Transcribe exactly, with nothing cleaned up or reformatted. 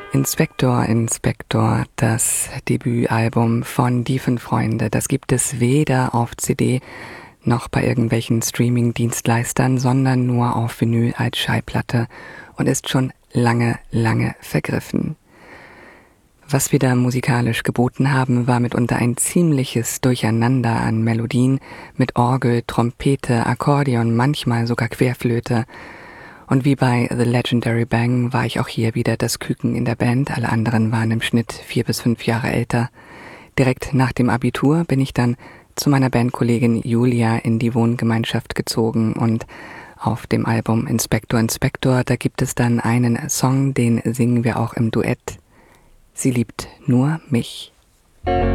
Inspektor, Inspektor, das Debütalbum von Die Fünf Freunde, das gibt es weder auf C D noch bei irgendwelchen Streaming-Dienstleistern, sondern nur auf Vinyl als Schallplatte und ist schon lange, lange vergriffen. Was wir da musikalisch geboten haben, war mitunter ein ziemliches Durcheinander an Melodien mit Orgel, Trompete, Akkordeon, manchmal sogar Querflöte. Und wie bei The Legendary Bang war ich auch hier wieder das Küken in der Band, alle anderen waren im Schnitt vier bis fünf Jahre älter. Direkt nach dem Abitur bin ich dann zu meiner Bandkollegin Julia in die Wohngemeinschaft gezogen und auf dem Album Inspektor, Inspektor, da gibt es dann einen Song, den singen wir auch im Duett. Sie liebt nur mich.